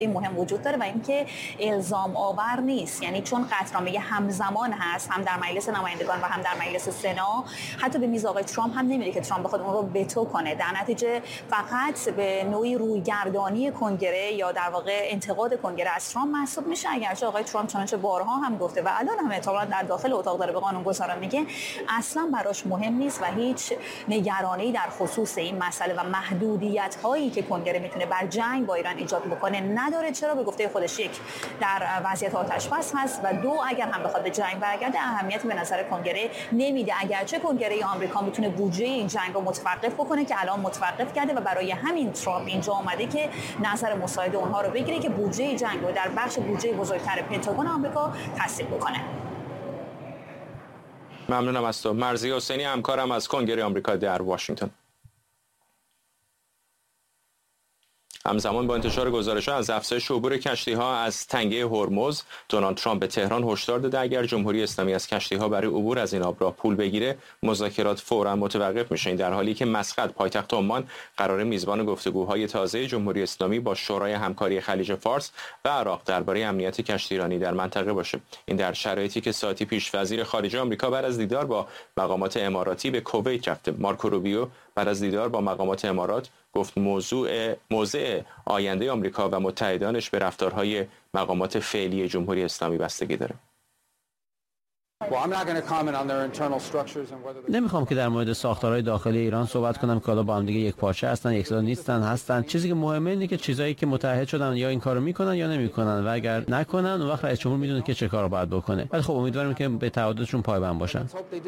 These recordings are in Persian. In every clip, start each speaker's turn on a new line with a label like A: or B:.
A: مهم وجود داره و اینکه الزام آور نیست، یعنی چون قطعنامه همزمان هست، هم در مجلس نمایندگان و هم در مجلس سنا، حتی به میز آقای ترامپ هم نمیره که ترامپ بخواد اون رو وتو کنه. در نتیجه فقط به نوعی رویگردانی کنگره یا در واقع انتقاد کنگره از ترامپ محسوب میشه، اگرچه آقای ترامپ چنانچه بارها هم گفته و الان هم احتمالاً در داخل اتاق داره به قانونگذاران میگه اصلا براش مهم نیست و هیچ نگرانی در خصوص این مسئله و محدودیت هایی که کنگره میتونه بر جنگ با ایران ایجاد بکنه نداره. چرا؟ به گفته خودش یک، در وضعیت آتش بس هست و دو، اگر هم بخواد به جنگ برگرده اهمیتی به نظر کنگره نمیده، اگرچه کنگره آمریکا میتونه بودجه این جنگ رو متوقف بکنه که الان متوقف کرده و برای همین ترامپ اینجا اومده که نظر مساعد اونها رو بگیره که بودجه جنگ رو در بخش بودجه بزرگتر پنتاگون آمریکا تصدیق بکنه.
B: ممنونم از تو. مرضیه حسینی، همکارم از کنگره آمریکا در واشنگتن. همزمان با انتشار گزارش‌ها از افزایش عبور کشتی‌ها از تنگه هرمز، دونالد ترامپ به تهران هشدار داده اگر جمهوری اسلامی از کشتی‌ها برای عبور از این آب راه پول بگیره، مذاکرات فوراً متوقف میشه. این در حالی که مسقط، پایتخت عمان، قرار میزبان گفتگوهای تازه جمهوری اسلامی با شورای همکاری خلیج فارس و عراق درباره امنیت کشتیرانی در منطقه باشه. این در شرایطی که ساعتی پیش وزیر خارجه آمریکا بعد از دیدار با مقامات اماراتی به کویت رفته. مارکو روبیو بعد از دیدار با مقامات امارات گفت موضع آینده آمریکا و متحدانش به رفتارهای مقامات فعلی جمهوری اسلامی بستگی داره.
C: نمیخوام که در مورد ساختارهای داخلی ایران صحبت کنم که حالا با هم دیگه یک پارچه هستن، یکسان نیستن، هستن. چیزی که مهمه اینه که چیزایی که متحد شدن یا این کارو میکنن یا نمیکنن و اگر نکنن اون وقت رئیس جمهور میدونه که چه کارو باید بکنه. ولی خب امیدوارم که به تعهداتشون پایبند باشن.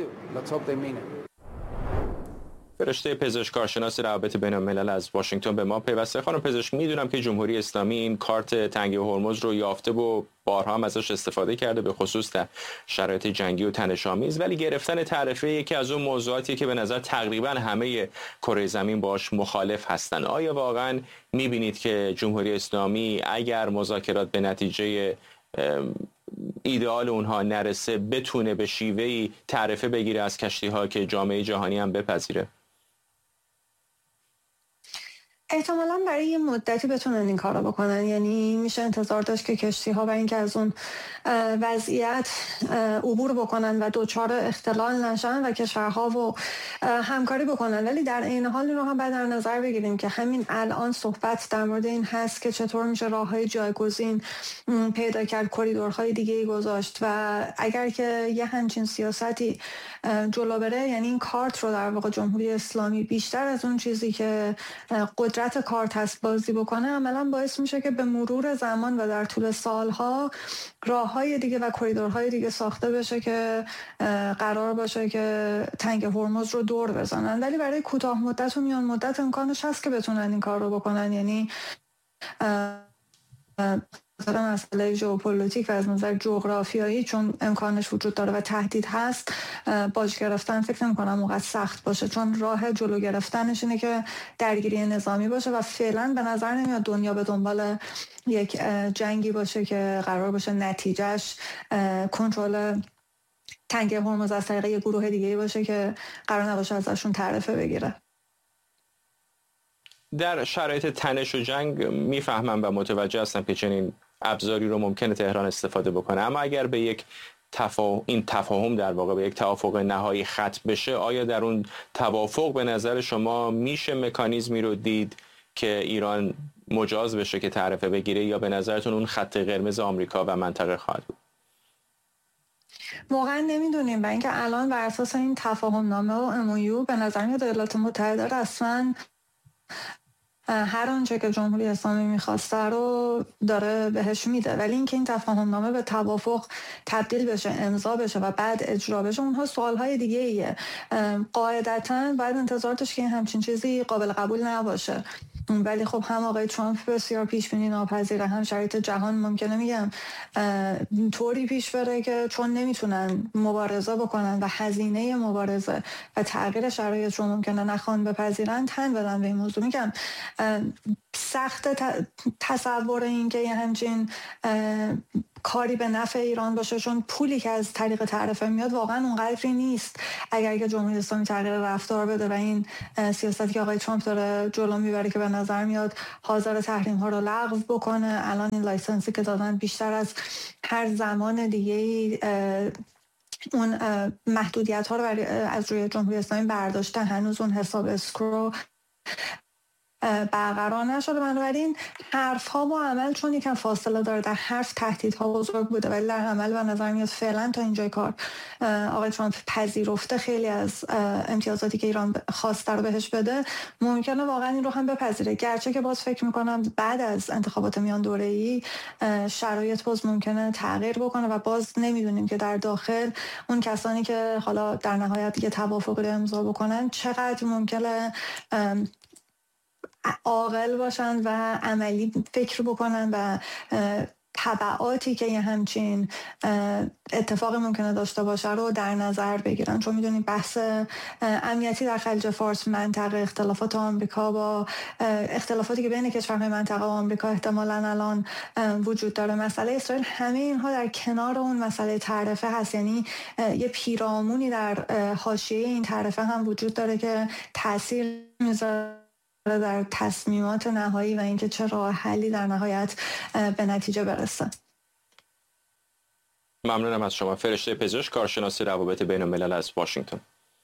B: فرشته پزشک کارشناس روابط بین الملل از واشنگتن به ما پیوسته. خانم پزشک، میدونم که جمهوری اسلامی این کارت تنگه هرمز رو یافته و بارها هم ازش استفاده کرده، به خصوص در شرایط جنگی و تنش‌آمیز، ولی گرفتن تعرفه یکی از اون موضوعاتی که به نظر تقریبا همه کره زمین باش مخالف هستن. آیا واقعا میبینید که جمهوری اسلامی اگر مذاکرات به نتیجه ایدئال اونها نرسه بتونه به شیوهی تعرفه بگیره از کشتی‌ها که جامعه جهانی هم بپذیره؟
D: احتمالاً برای یه مدتی بتونن این کارو بکنن، یعنی میشه انتظار داشت که کشتی‌ها برای اینکه از اون وضعیت عبور بکنن و دوچار اختلال نشن و کشورها و همکاری بکنن، ولی در این حال این رو هم باید در نظر بگیریم که همین الان صحبت در مورد این هست که چطور میشه راههای جایگزین پیدا کرد، کریدورهای دیگه‌ای گذاشت و اگر که یه همچین سیاستی جلو بره، یعنی این کارت رو در واقع جمهوری اسلامی بیشتر از اون چیزی که قدرت کارت هست بازی بکنه، عملا باعث میشه که به مرور زمان و در طول سالها راههای دیگه و کریدورهای دیگه ساخته بشه که قرار باشه که تنگه هرمز رو دور بزنن. ولی برای کوتاه مدت و میان مدت امکانش هست که بتونن این کار رو بکنن، یعنی مسئله ژئوپلیتیک و از نظر جغرافیایی چون امکانش وجود داره و تهدید هست، باج گرفتن فکر نمی‌کنم اونقدر سخت باشه، چون راه جلو گرفتنش اینه که درگیری نظامی باشه و فعلا به نظر نمیاد دنیا به دنبال یک جنگی باشه که قرار باشه نتیجهش کنترل تنگه هرمز از طریق یک گروه دیگه‌ای باشه که قرار نباشه ازشون تعرفه بگیره.
B: در شرایط تنش و جنگ میفهمم و متوجه هستم که چنین ابزاری رو ممکنه تهران استفاده بکنه، اما اگر به یک این تفاهم در واقع به یک توافق نهایی ختم بشه، آیا در اون توافق به نظر شما میشه مکانیزمی رو دید که ایران مجاز بشه که تعرفه بگیره، یا به نظرتون اون خط قرمز آمریکا و منطقه خواهد بود؟
D: واقعا نمیدونیم، برای اینکه الان بر اساس این تفاهم نامه و MOU به نظر میاد ایالات متحده رسما هر آنچه که جمهوری اسلامی میخواسته رو داره بهش میده، ولی اینکه این تفاهم نامه به توافق تبدیل بشه، امضا بشه و بعد اجرا بشه، اونها سوالهای دیگه ایه. قاعدتاً باید انتظار داشت که این همچین چیزی قابل قبول نباشه، ولی خب هم آقای ترامپ بسیار پیش بینی ناپذیره، هم شرایط جهان ممکنه میگم طوری پیش بره که چون نمیتونن مبارزه بکنن و هزینه مبارزه و تغییر شرایط رو ممکنه نخوان بپذیرن، تن بدن به این موضوع. میگم سخت تصور این که یه همچین کاری به نفع ایران باشه، چون پولی که از طریق تعرفه میاد واقعا اونقدری نیست اگر که جمهوری اسلامی تغییر رفتار بده و این سیاستی که آقای ترامپ داره جلو میبره که به نظر میاد حاضر تحریم ها رو لغو بکنه. الان این لایسنسی که دادن بیشتر از هر زمان دیگه اون محدودیت ها رو از روی جمهوری اسلامی برداشته، هنوز اون حساب اسکرو برقرار نشده. بنابراین حرف ها و عمل چون یکم فاصله داره، در حرف تهدیدها بزرگ بوده ولی در عمل به نظر میاد فعلا تا اینجای کار آقای ترامپ پذیرفته خیلی از امتیازاتی که ایران خواسته رو بهش بده. ممکنه واقعا این رو هم بپذیره، گرچه که باز فکر میکنم بعد از انتخابات میان دوره‌ای شرایط باز ممکنه تغییر بکنه و باز نمیدونیم که در داخل اون کسانی که حالا در نهایت یه توافقی رو امضا بکنن چقدر ممکنه عاقل باشن و عملی فکر بکنن و تبعاتی که یه همچین اتفاق ممکنه داشته باشه رو در نظر بگیرن. چون میدونیم بحث امنیتی در خلیج فارس، منطقه، اختلافات آمریکا با اختلافاتی که بین کشورهای منطقه و آمریکا احتمالاً الان وجود داره، مسئله اسرائیل، همه اینها در کنار اون مسئله تعرفه هست. یعنی یه پیرامونی در حاشیه این تعرفه هم وجود داره که تاثیر میذاره در تصمیمات نهایی و اینکه چه راه حلی در نهایت به نتیجه برسه.
B: ممنونم از شما. فرشته پزشک، کارشناس روابط بین الملل از واشنگتن.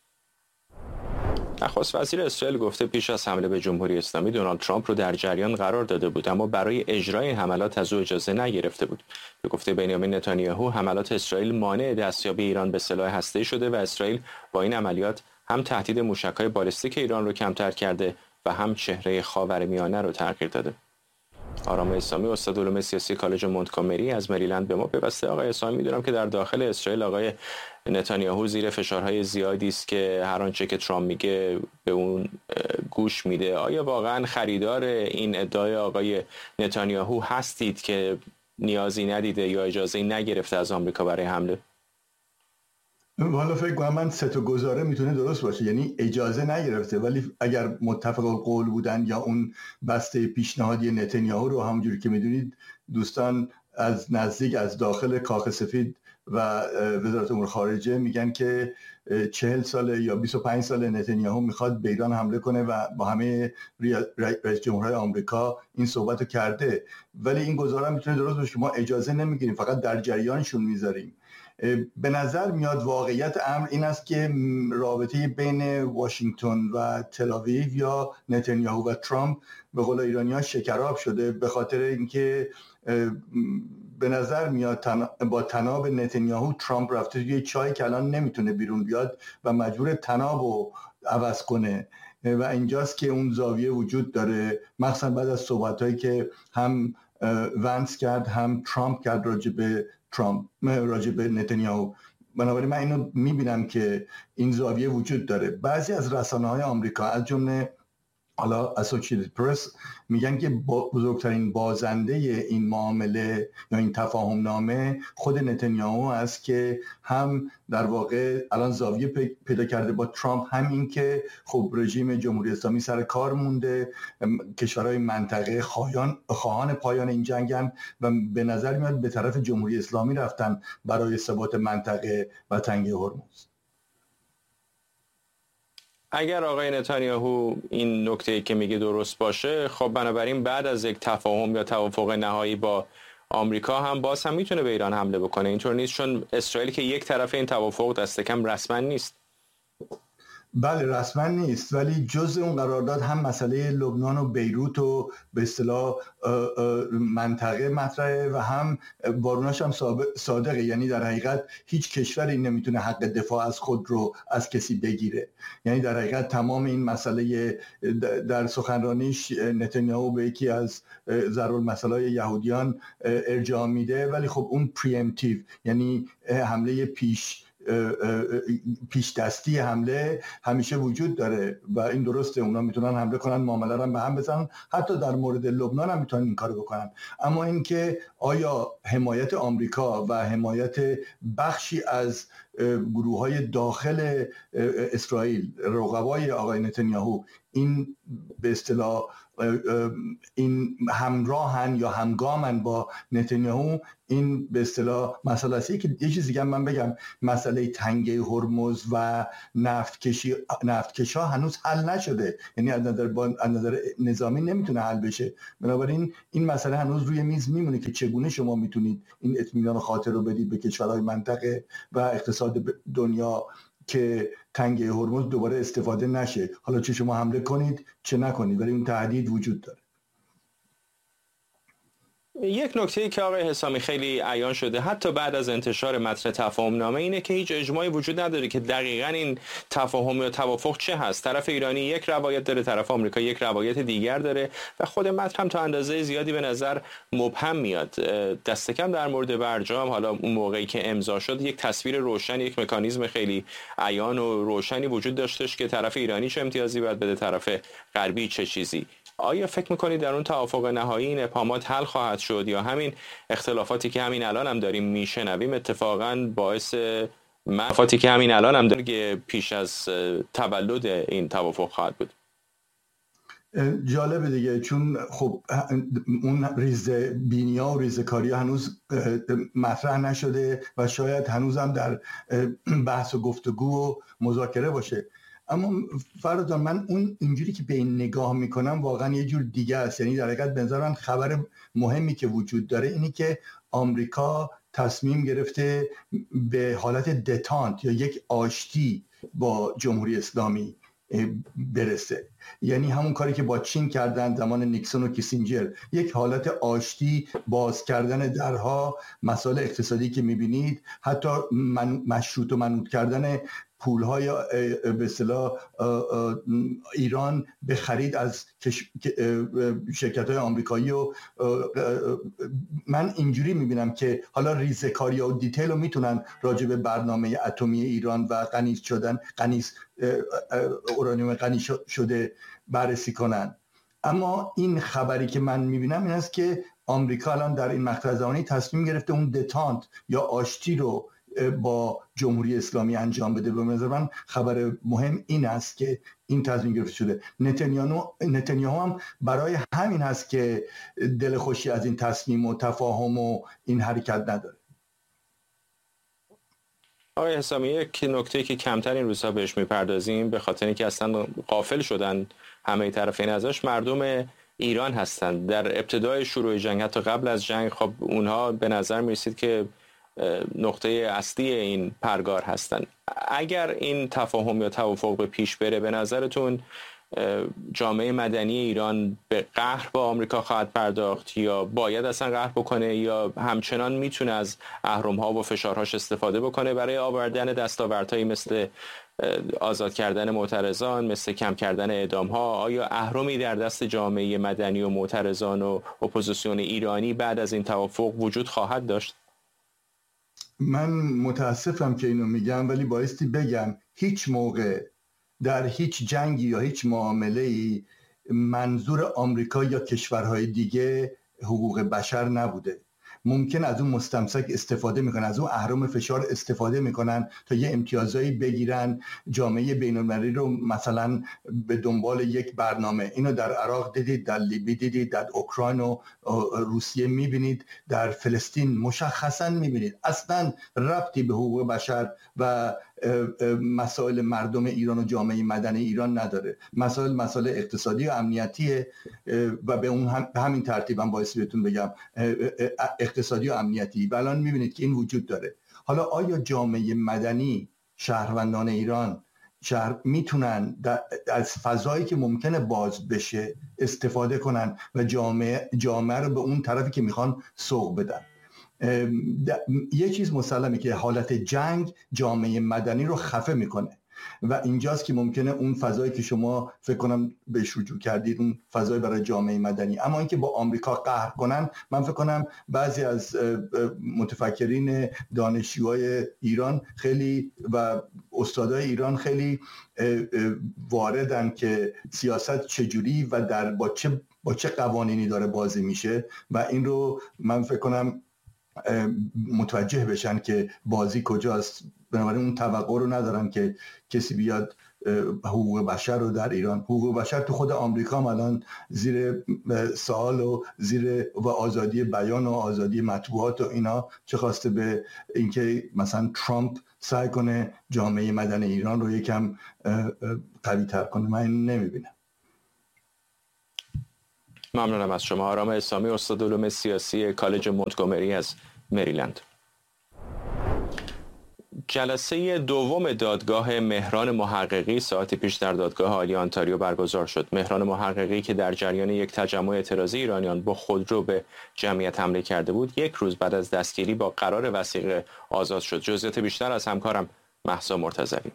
B: نخست وزیر اسرائیل گفته پیش از حمله به جمهوری اسلامی دونالد ترامپ رو در جریان قرار داده بود اما برای اجرای این حملات از او اجازه نگرفته بود. به گفته بنیامین نتانیاهو حملات اسرائیل مانع دستیابی ایران به سلاح هسته‌ای شده و اسرائیل با این عملیات هم تهدید موشک‌های بالستیک ایران رو کمتر کرده و هم چهره خاورمیانه رو تغییر داده. آرام اسلامی، استاد علوم سیاسی کالج مونتگومری از مریلند به ما پیوسته. آقای اسلامی، میدونم که در داخل اسرائیل آقای نتانیاهو زیر فشارهای زیادی است که هر آنچه که ترامپ میگه به اون گوش میده. آیا واقعا خریدار این ادعای آقای نتانیاهو هستید که نیازی ندیده یا اجازه نگرفته از آمریکا برای حمله؟
E: والا فکر کنم من سه تا گزاره میتونه درست باشه، یعنی اجازه نگرفته ولی اگر متفق القول بودن یا اون بسته پیشنهادی نتانیاهو رو همونجوری که میدونید دوستان از نزدیک از داخل کاخ سفید و وزارت امور خارجه میگن که 40 سال یا 25 سال نتانیاهو میخواد به ایران حمله کنه و با همه رئیس جمهورهای آمریکا این صحبت رو کرده، ولی این گزاره میتونه درست باشه که ما اجازه نمیگیریم، فقط در جریانشون میذاریم. به نظر میاد واقعیت امر این است که رابطه بین واشنگتن و تل‌آویو یا نتانیاهو و ترامپ به قول ایرانی‌ها شکراب شده، به خاطر اینکه به نظر میاد با طناب نتانیاهو ترامپ رفته توی چای که الان نمیتونه بیرون بیاد و مجبور طنابو عوض کنه و اینجاست که اون زاویه وجود داره، مخصوصا بعد از صحبت‌هایی که هم ونس کرد هم ترامپ کرد راجع به نتانیاهو. بنابراین من اینو میبینم که این زاویه وجود داره. بعضی از رسانه‌های آمریکا از جمله حالا اسوسییتد پرس میگن که بزرگترین بازنده این معامله یا این تفاهم نامه خود نتانیاهو است که هم در واقع الان زاویه پیدا کرده با ترامپ، هم این که خب رژیم جمهوری اسلامی سر کار مونده، کشورهای منطقه خواهان پایان این جنگن و به نظر میاد به طرف جمهوری اسلامی رفتن برای ثبات منطقه و تنگه هرمز.
B: اگر آقای نتانیاهو این نکته که میگه درست باشه، خب بنابراین بعد از یک تفاهم یا توافق نهایی با آمریکا هم باز هم میتونه به ایران حمله بکنه. اینطور نیست؟ چون اسرائیل که یک طرف این توافق دست کم رسما نیست.
E: بله رسما نیست، ولی جزء اون قرارداد هم مسئله لبنان و بیروت و به اصطلاح منطقه مطرحه و هم واروناش هم صادقه، یعنی در حقیقت هیچ کشوری نمیتونه حق دفاع از خود رو از کسی بگیره. یعنی در حقیقت تمام این مسئله در سخنرانیش نتانیاهو به یکی از ضرورالمثلهای یهودیان ارجاع میده، ولی خب اون پریمتیو یعنی حمله پیش دستی حمله همیشه وجود داره و این درسته، اونا میتونن حمله کنن، معامله رو به هم بزنن، حتی در مورد لبنان هم میتونن این کارو بکنن. اما اینکه آیا حمایت آمریکا و حمایت بخشی از گروه‌های داخل اسرائیل، رقبای آقای نتانیاهو، این به اصطلاح این همراهن یا همگامن با نتانیاهو، این به اصطلاح مسئله است. که یه چیز دیگه من بگم، مسئله تنگه هرمز و نفتکشا هنوز حل نشده، یعنی از نظر نظامی نمیتونه حل بشه. بنابراین این مسئله هنوز روی میز میمونه که چگونه شما میتونید این اطمینان خاطر رو بدید به کشورهای منطقه و اقتصاد دنیا که تنگه هرمز دوباره استفاده نشه. حالا چه شما حمله کنید چه نکنید، ولی اون تهدید وجود داره.
B: یک نکته که آقای حسامی خیلی عیان شده حتی بعد از انتشار متن تفاهم نامه اینه که هیچ اجماعی وجود نداره که دقیقاً این تفاهم یا توافق چه هست. طرف ایرانی یک روایت داره، طرف آمریکا یک روایت دیگر داره و خود متن هم تا اندازه زیادی به نظر مبهم میاد. دست کم در مورد برجام، حالا اون موقعی که امضا شد، یک تصویر روشن، یک مکانیزم خیلی عیان و روشنی وجود داشتش که طرف ایرانی چه امتیازی باید بده، طرف غربی چه چیزی. آیا فکر میکنید در اون توافق نهایی این ابهامات حل خواهد شد یا همین اختلافاتی که همین الان هم داریم میشنویم اتفاقا باعث منافاتی که همین الان هم داریم پیش از تولد این توافق خواهد بود؟
E: جالبه دیگه، چون خب اون ریزه بینی‌ها و ریزه کاری‌ها هنوز مطرح نشده و شاید هنوز هم در بحث و گفتگو و مذاکره باشه. اما فرض من اون اینجوری که به این نگاه میکنم واقعا یه جور دیگه است. یعنی در حقیقت به نظر من خبر مهمی که وجود داره اینی که آمریکا تصمیم گرفته به حالت دتانت یا یک آشتی با جمهوری اسلامی برسه. یعنی همون کاری که با چین کردن زمان نیکسون و کیسینجر، یک حالت آشتی، باز کردن درها، مسائل اقتصادی که میبینید، حتی مشروط و منوط کردن پول‌های به اصطلاح ایران به خرید از شرکت‌های آمریکایی. و من اینجوری می‌بینم که حالا ریزه‌کاری و دیتیل رو میتونن راجع به برنامه اتمی ایران و اورانیوم غنی شده بررسی کنن. اما این خبری که من می‌بینم این است که آمریکا الان در این مقطع زمانی تصمیم گرفته اون دتانت یا آشتی رو با جمهوری اسلامی انجام بده. به نظر من خبر مهم این است که این تصمیم گرفته شده. نتانیاهو هم برای همین هست که دل خوشی از این تصمیم و تفاهم و این حرکت نداره.
B: آقای حسامی، یک نکته که کمتر این روزها بهش میپردازیم به خاطر اینکه اصلا غافل شدن همه طرفین ازش، مردم ایران هستند. در ابتدای شروع جنگ، حتی قبل از جنگ، خب اونها به نظر میرسید که نقطه اصلی این پرگار هستند. اگر این تفاهم یا توافق به پیش بره، به نظرتون جامعه مدنی ایران به قهر با آمریکا خواهد پرداخت یا باید اصلا قهر بکنه یا همچنان میتونه از اهرم‌ها و فشارهاش استفاده بکنه برای آوردن دستاوردهایی مثل آزاد کردن معترضان، مثل کم کردن اعدام‌ها؟ آیا اهرمی در دست جامعه مدنی و معترضان و اپوزیسیون ایرانی بعد از این توافق وجود خواهد داشت؟
E: من متاسفم که اینو میگم، ولی بایستی بگم هیچ موقع در هیچ جنگی یا هیچ معامله‌ای منظور آمریکا یا کشورهای دیگه حقوق بشر نبوده. ممکن از اون مستمسک استفاده میکنن، از اون اهرم فشار استفاده میکنن تا یه امتیازایی بگیرن، جامعه بین‌المللی رو مثلا به دنبال یک برنامه. اینو در عراق دیدید، در لیبی دیدید، در اوکراین و روسیه میبینید، در فلسطین مشخصا میبینید. اصلا ربطی به حقوق بشر و مسائل مردم ایران و جامعه مدنی ایران نداره. مسائل اقتصادی و امنیتیه و به اون به همین ترتیب هم باعث بهتون بگم اقتصادی و امنیتی. و الان میبینید که این وجود داره. حالا آیا جامعه مدنی، شهروندان ایران میتونن از فضایی که ممکنه باز بشه استفاده کنن و جامعه رو به اون طرفی که میخوان سوق بدن؟ یه چیز مسلمه که حالت جنگ جامعه مدنی رو خفه میکنه و اینجاست که ممکنه اون فضایی که شما فکر کنم بهش رجوع کردید، اون فضای برای جامعه مدنی. اما اینکه با آمریکا قهر کنن، من فکر کنم بعضی از متفکرین دانشجوهای ایران خیلی و استادای ایران خیلی واردن که سیاست چجوری و با چه قوانینی داره بازی میشه و این رو من فکر کنم متوجه بشن که بازی کجاست. بنابراین اون توقع رو ندارن که کسی بیاد حقوق بشر رو در ایران. حقوق بشر تو خود آمریکا هم الان زیر سوال و آزادی بیان و آزادی مطبوعات و اینا، چه خواسته به اینکه مثلا ترامپ سعی کنه جامعه مدنی ایران رو یکم قوی تر کنه. من نمیبینم.
B: ممنونم از شما. آرام اسلامی، استاد علوم سیاسی کالج مونتگومری از مریلند. جلسه دوم دادگاه مهران محققی ساعتی پیش در دادگاه عالی آنتاریو برگزار شد. مهران محققی که در جریان یک تجمع اعتراضی ایرانیان با خودرو به جمعیت حمله کرده بود، یک روز بعد از دستگیری با قرار وثیقه آزاد شد. جزئیات بیشتر از همکارم مهسا مرتضوی.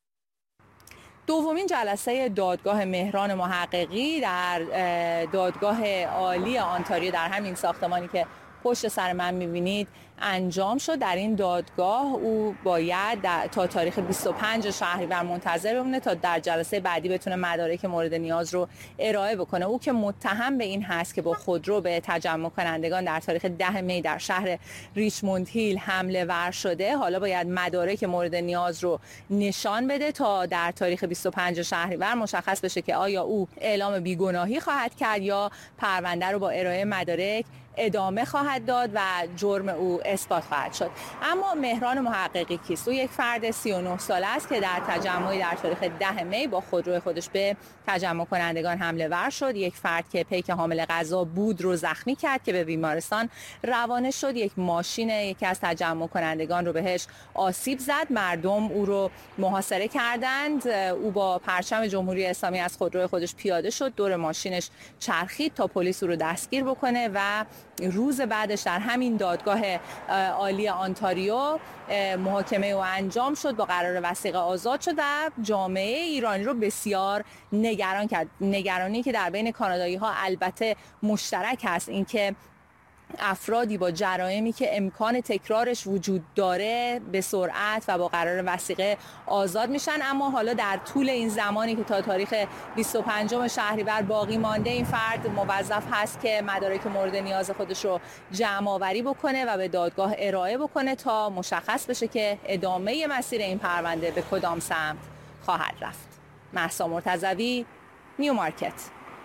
A: دومین جلسه دادگاه مهران محققی در دادگاه عالی آنتاریو در همین ساختمانی که پشت سر من می‌بینید انجام شد. در این دادگاه او باید تا تاریخ 25 شهریور منتظر بمونه تا در جلسه بعدی بتونه مدارک مورد نیاز رو ارائه بکنه. او که متهم به این هست که با خودرو به تجمع کنندگان در تاریخ 10 می در شهر ریچموند هیل حمله ور شده، حالا باید مدارک مورد نیاز رو نشان بده تا در تاریخ 25 شهریور مشخص بشه که آیا او اعلام بیگناهی خواهد کرد یا پرونده رو با ارائه مدارک ادامه خواهد داد و جرم او اثبات خواهد شد. اما مهران محققی کیست؟ او یک فرد 39 ساله است که در تجمعی در تاریخ 10 می با خودروی خودش به تجمع کنندگان حمله ور شد. یک فرد که پیک حامل غذا بود رو زخمی کرد که به بیمارستان روانه شد. یک ماشین یکی از تجمع کنندگان رو بهش آسیب زد. مردم او رو محاصره کردند. او با پرچم جمهوری اسلامی از خودروی خودش پیاده شد، دور ماشینش چرخید تا پلیس او رو دستگیر بکنه و روز بعدش در همین دادگاه عالی آنتاریو محاکمه او انجام شد، با قرار وثیقه آزاد شد و جامعه ایرانی رو بسیار نگران کرد. نگرانی که در بین کانادایی ها البته مشترک هست، اینکه افرادی با جرائمی که امکان تکرارش وجود داره به سرعت و با قرار وثیقه آزاد میشن. اما حالا در طول این زمانی که تا تاریخ 25 شهریور باقی مانده، این فرد موظف هست که مدارک مورد نیاز خودش رو جمع آوری بکنه و به دادگاه ارائه بکنه تا مشخص بشه که ادامه مسیر این پرونده به کدام سمت خواهد رفت. مهسا مرتضوی، نیومارکت.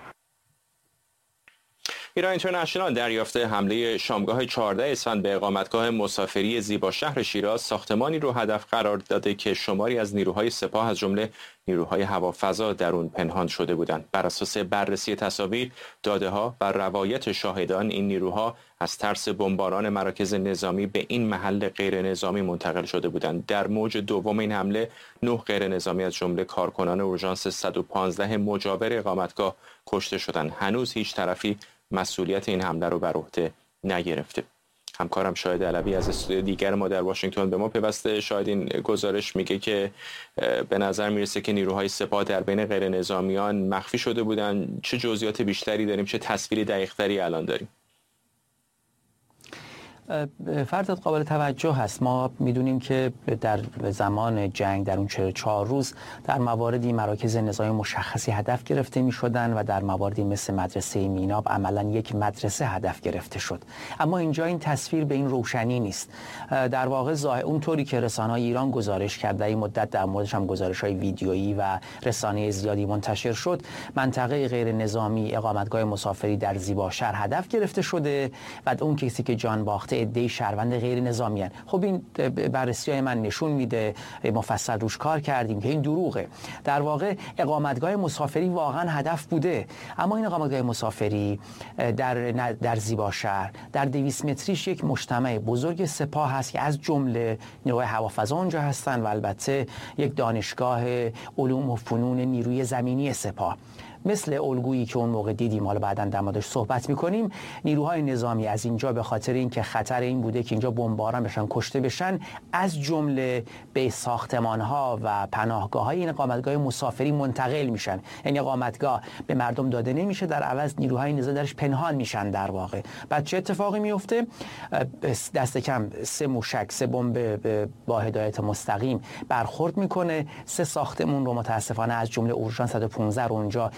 B: ایران اینترنشنال دریافت حمله شامگاه 14 اسفند به اقامتگاه مسافری زیبا شهر شیراز، ساختمانی رو هدف قرار داده که شماری از نیروهای سپاه از جمله نیروهای هوافضا در اون پنهان شده بودند. بر اساس بررسی تصاویر، داده‌ها و روایت شاهدان، این نیروها از ترس بمباران مراکز نظامی به این محل غیر نظامی منتقل شده بودند. در موج دوم این حمله 9 غیر نظامی از جمله کارکنان اورژانس 115 مجاور اقامتگاه کشته شدند. هنوز هیچ طرفی مسئولیت این حمله رو بر عهده نگرفته. همکارم شاهد علوی از استودیو دیگر ما در واشنگتن به ما پیوسته. شاهد این گزارش میگه که به نظر میرسه که نیروهای سپاه در بین غیر نظامیان مخفی شده بودن. چه جزئیات بیشتری داریم؟ چه تصویری دقیق‌تری الان داریم؟
F: فرضت قابل توجه هست. ما میدونیم که در زمان جنگ در اون 44 روز در مواردی مراکز نظامی مشخصی هدف گرفته می شدن و در مواردی مثل مدرسه میناب عملا یک مدرسه هدف گرفته شد. اما اینجا این تصویر به این روشنی نیست. در واقع اونطوری که رسانه‌های ایران گزارش کرده، این مدت در موردش هم گزارش‌های ویدیویی و رسانه‌ای زیادی منتشر شد، منطقه غیر نظامی اقامتگاه مسافری در زیباشهر هدف گرفته شده و اون کسی که جان باخته عده شهروند غیر نظامی هستند. خب این بررسی‌های من نشون میده، مفصل روش کار کردیم که این دروغه. در واقع اقامتگاه مسافری واقعا هدف بوده، اما این اقامتگاه مسافری در زیباشهر در 200 متریش یک مجتمع بزرگ سپاه هست که از جمله نیروهای هوافضا اونجا هستن و البته یک دانشگاه علوم و فنون نیروی زمینی سپاه. مثل الگویی که اون موقع دیدیم، حالا بعداً در موردش صحبت می‌کنیم، نیروهای نظامی از اینجا به خاطر اینکه خطر این بوده که اینجا بمباران بشن، کشته بشن، از جمله به ساختمان‌ها و پناهگاه‌های این اقامتگاه مسافری منتقل میشن. یعنی اقامتگاه به مردم داده نمیشه، در عوض نیروهای نظامی درش پنهان میشن. در واقع بعد چه اتفاقی میفته؟ دست کم 3 موشک، 3 بمب با هدایت مستقیم برخورد میکنه. 3 ساختمون رو متاسفانه از جمله اورژانس 115 رو اونجا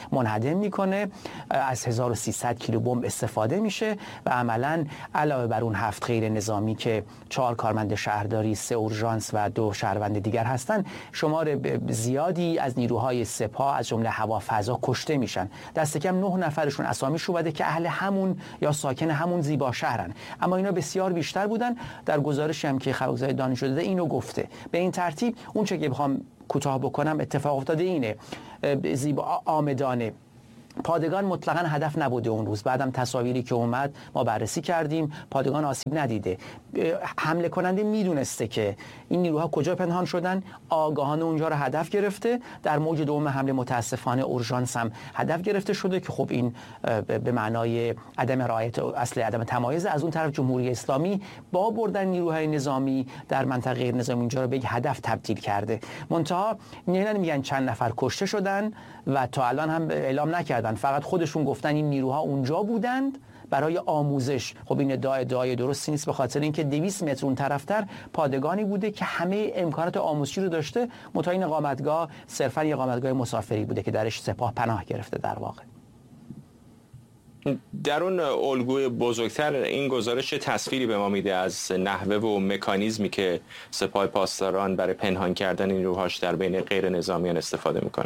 F: منهدم میکنه، از 1300 کیلو بمب استفاده میشه و عملا علاوه بر اون 7 غیر نظامی که 4 کارمند شهرداری، 3 اورژانس و 2 شهروند دیگر هستن، شمار زیادی از نیروهای سپاه از جمله هوا فضا کشته میشن. دست کم 9 نفرشون اسامیشون اومده که اهل همون یا ساکن همون زیبا شهرن، اما اینا بسیار بیشتر بودن. در گزارشی هم که خبرگزاری دانشجو داده اینو گفته. به این ترتیب اون چه که بخوام کوتاه بکنم اتفاق افتاده اینه، زیبا آمدانه پادگان مطلقاً هدف نبوده اون روز. بعدم تصاویری که اومد ما بررسی کردیم، پادگان آسیب ندیده. حمله کننده میدونسته که این نیروها کجا پنهان شدن، آگاهانه اونجا رو هدف گرفته. در موج دوم حمله متاسفانه اورژانس هم هدف گرفته شده که خب این به معنای عدم رعایت اصل عدم تمایز. از اون طرف جمهوری اسلامی با بردن نیروهای نظامی در منطقه غیر نظامی اونجا رو به یک هدف تبدیل کرده. منتها میگن چند نفر کشته شدن و تا الان هم اعلام نکردن، فقط خودشون گفتن این نیروها اونجا بودند برای آموزش. خب این ادعای درستی نیست، به خاطر اینکه 200 متر اون طرفتر پادگانی بوده که همه امکانات آموزشی رو داشته، منتها این اقامتگاه صرفاً یه اقامتگاه مسافری بوده که درش سپاه پناه گرفته. در واقع
B: در اون الگوی بزرگتر این گزارش تصویری به ما میده از نحوه و مکانیزمی که سپاه پاسداران برای پنهان کردن نیروهاش در بین غیر نظامیان استفاده میکنه.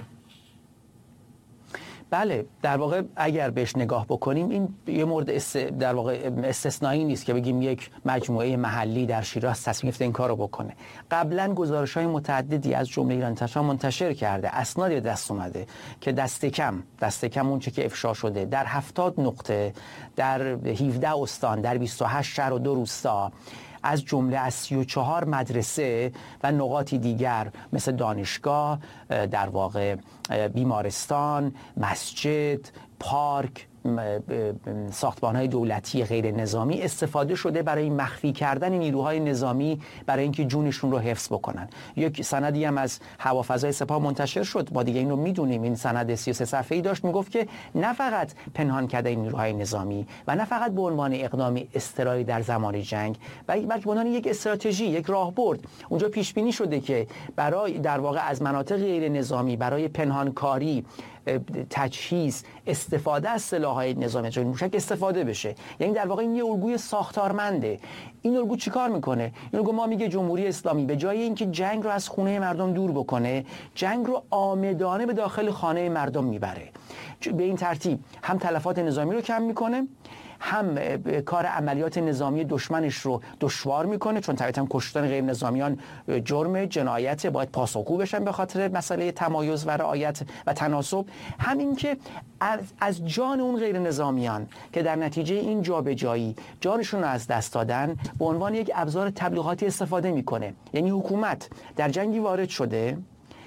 F: بله، در واقع اگر بهش نگاه بکنیم این یه مورد در واقع استثنایی نیست که بگیم یک مجموعه محلی در شیراز تصمیم گرفته این کارو بکنه. قبلا گزارش‌های متعددی از جمله ایران انتشار منتشر کرده، اسنادی دست اومده که دست کم اون چه که افشا شده در 70 نقطه، در 17 استان، در 28 شهر و 2 روستا، از جمله از 34 مدرسه و نقاطی دیگر مثل دانشگاه، در واقع بیمارستان، مسجد، پارک، ساختمان‌های دولتی غیر نظامی استفاده شده برای مخفی کردن نیروهای نظامی برای اینکه جونشون رو حفظ بکنن. یک سندی هم از هوافضای سپاه منتشر شد، ما دیگه اینو میدونیم. این سند 33 صفحه‌ای داشت، میگفت که نه فقط پنهان کردن نیروهای نظامی و نه فقط به عنوان اقدامی اضطراری در زمان جنگ، بلکه به عنوان یک استراتژی، یک راهبرد اونجا پیش بینی شده که برای در واقع از مناطق غیر نظامی برای پنهانکاری، تجهیز، استفاده از سلاح‌های نظامی جای موشک استفاده بشه. یعنی در واقع این یه الگوی ساختارمنده. این الگو چیکار میکنه؟ این الگو ما میگه جمهوری اسلامی به جای اینکه جنگ رو از خونه مردم دور بکنه، جنگ رو آمدانه به داخل خانه مردم میبره. به این ترتیب هم تلفات نظامی رو کم میکنه، هم کار عملیات نظامی دشمنش رو دشوار میکنه، چون طبیعتاً کشتن غیر نظامیان جرم، جنایت، باید پاسخگو بشن به خاطر مسئله تمایز و رعایت و تناسب. همین که از جان اون غیر نظامیان که در نتیجه این جابجایی جانشون رو از دست دادن به عنوان یک ابزار تبلیغاتی استفاده میکنه. یعنی حکومت در جنگی وارد شده،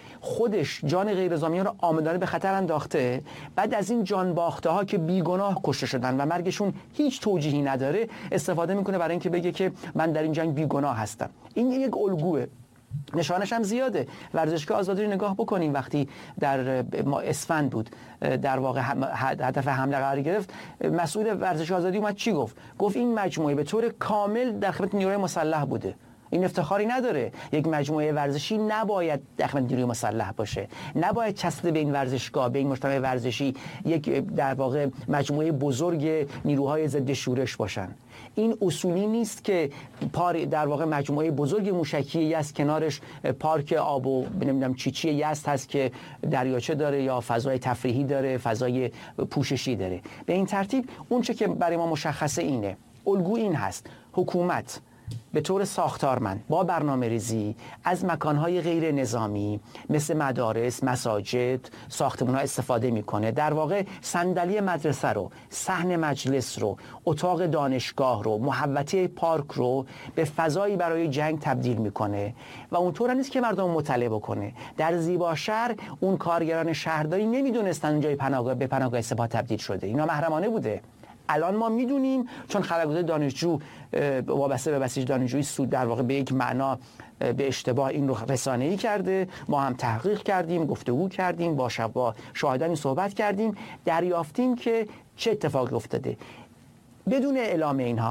F: خودش جان غیر نظامیان رو آمدانه به خطر انداخته، بعد از این جان باخته ها که بیگناه کشته شدن و مرگشون هیچ توجیهی نداره استفاده میکنه برای اینکه بگه که من در این جنگ بیگناه هستم. این یک الگوه، نشانش هم زیاده. ورزشگاه آزادی رو نگاه بکنیم، وقتی در اسفند بود در واقع هدف حمله قرار گرفت، مسئول ورزشگاه آزادی اومد چی گفت؟ گفت این مجموعه به طور کامل در خدمت نیروهای مسلح بوده. این افتخاری نداره. یک مجموعه ورزشی نباید در خدمت نیروی مسلح باشه، نباید چسبیده به این ورزشگاه، به این مجتمع ورزشی یک در واقع مجموعه بزرگ نیروهای ضد شورش باشن. این اصولی نیست که در واقع مجموعه بزرگ موشکی یزد کنارش پارک آب و نمیدونم چی یزد هست که دریاچه داره یا فضای تفریحی داره، فضای پوششی داره. به این ترتیب اون چه که برای ما مشخصه اینه، الگو این هست: حکومت به طور ساختارمند با برنامه ریزی از مکانهای غیر نظامی مثل مدارس، مساجد، ساختمان‌ها استفاده میکنه. در واقع صندلی مدرسه رو، صحن مجلس رو، اتاق دانشگاه رو، محوطه پارک رو به فضایی برای جنگ تبدیل میکنه و اونطور نیست که مردم مطلع بکنه. در زیبا شهر اون کارگران شهرداری نمیدونستن اونجای به پناهگاه سپاه تبدیل شده، اینا محرمانه بوده. الان ما میدونیم چون خبرگزاری دانشجو وابسته به بسیج دانشجویی سود در واقع به یک معنا به اشتباه این رو رسانه‌ای کرده. ما هم تحقیق کردیم، گفتگو کردیم، با شاهدانی صحبت کردیم، دریافتیم که چه اتفاقی افتاده. بدون اعلام اینها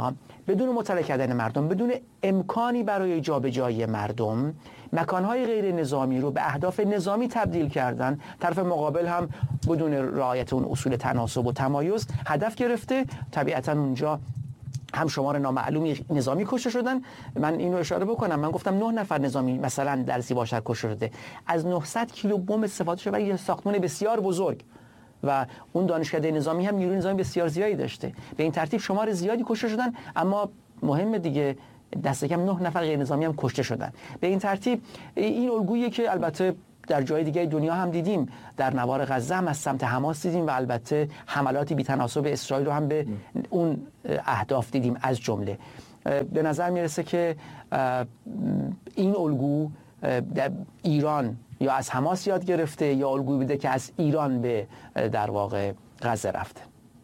F: بدون مطلع کردن مردم، بدون امکانی برای جابجایی مردم، مکانهای غیر نظامی رو به اهداف نظامی تبدیل کردن. طرف مقابل هم بدون رعایت اون اصول تناسب و تمایز هدف گرفته. طبیعتا اونجا هم شمار نامعلومی نظامی کشته شدن. من اینو اشاره بکنم، من گفتم 9 نفر نظامی مثلا در زیباشهر کشته شده. از 900 کیلو بمب استفاده شده برای یه ساختمان بسیار بزرگ و اون دانشکده نظامی هم نیروی نظامی بسیار زیادی داشته. به این ترتیب شمار زیادی کشته شدن، اما مهم دیگه دست کم 9 نفر غیر نظامی هم کشته شدن. به این ترتیب این الگویی که البته در جای دیگه دنیا هم دیدیم، در نوار غزه هم از سمت حماس دیدیم و البته حملاتی بی‌تناسب اسرائیل رو هم به اون اهداف دیدیم. از جمله به نظر میرسه که این الگو در ایران یا از حماس یاد گرفته یا الگویی بوده که از ایران به در واقع غزه رفته.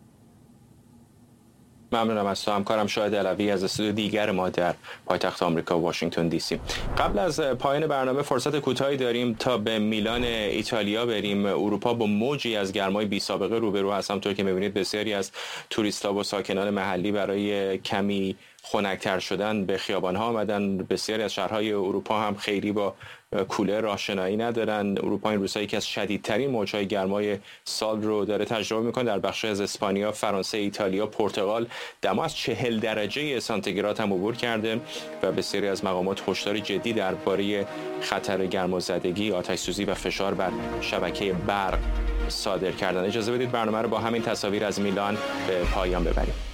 B: ممنونم از تو همکارم شاهد علوی از استودیو دیگر ما در پایتخت آمریکا واشنگتن دی سی. قبل از پایان برنامه فرصت کوتاهی داریم تا به میلان ایتالیا بریم. اروپا با موجی از گرمای بی سابقه روبرو هست. همونطور که می‌بینید بسیاری از توریست‌ها و ساکنان محلی برای کمی خنک‌تر شدن به خیابان‌ها آمدن. بسیاری از شهرهای اروپا هم خیلی با کولر آشنایی ندارن. اروپا این روزها یکی از شدیدترین موج‌های گرمای سال رو داره تجربه می‌کنه. در بخش از اسپانیا، فرانسه، ایتالیا، پرتغال دما از 40 درجه سانتیگراد هم عبور کرده و بسیاری از مقامات هشدار جدی درباره خطر گرمازدگی، آتش‌سوزی و فشار بر شبکه برق صادر کردن. اجازه بدید برنامه رو با همین تصاویر از میلان به پایان ببریم.